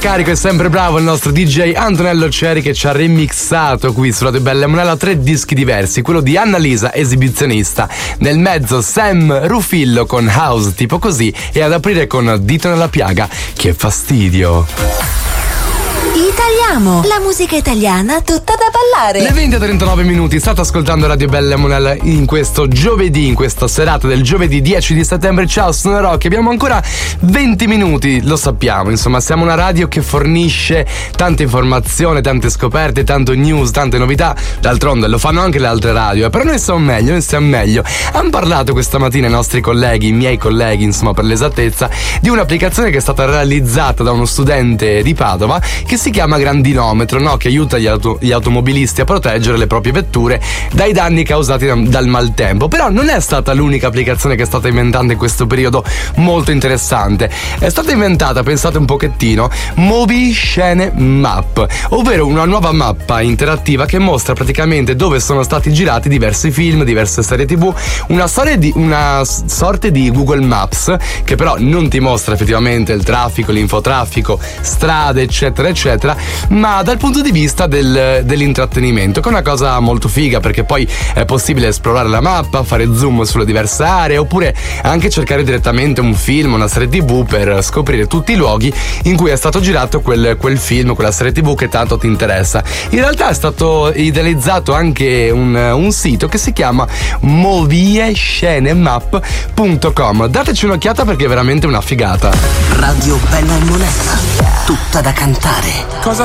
Carico e sempre bravo il nostro DJ Antonello Ceri che ci ha remixato qui su Radio Bella e Monella 3 dischi diversi, quello di Annalisa Esibizionista, nel mezzo Sam Rufillo con House tipo così e ad aprire con Dito nella piaga, che fastidio. Italiamo, la musica italiana tutta da ballare. Le 20:39 minuti, state ascoltando Radio Bella e Monella in questo giovedì, in questa serata del giovedì 10 di settembre. Ciao, sono Rocky, abbiamo ancora 20 minuti, lo sappiamo, insomma siamo una radio che fornisce tante informazioni, tante scoperte, tanto news, tante novità. D'altronde lo fanno anche le altre radio, però noi siamo meglio. Hanno parlato questa mattina i nostri colleghi, i miei colleghi, insomma per l'esattezza, di un'applicazione che è stata realizzata da uno studente di Padova che si chiama Grandinometro, no? Che aiuta gli automobilisti a proteggere le proprie vetture dai danni causati dal maltempo. Però non è stata l'unica applicazione che è stata inventata in questo periodo molto interessante. È stata inventata, pensate un pochettino, Movi Scene Map, ovvero una nuova mappa interattiva che mostra praticamente dove sono stati girati diversi film, diverse serie TV, una sorta di Google Maps che però non ti mostra effettivamente il traffico, l'infotraffico, strade eccetera eccetera, ma dal punto di vista dell'intrattenimento, che è una cosa molto figa perché poi è possibile esplorare la mappa, fare zoom sulle diverse aree oppure anche cercare direttamente un film, una serie TV per scoprire tutti i luoghi in cui è stato girato quel film, quella serie TV che tanto ti interessa. In realtà è stato idealizzato anche un sito che si chiama moviescenemap.com. Dateci un'occhiata perché è veramente una figata. Radio Bella e Monella, tutta da cantare. Cosa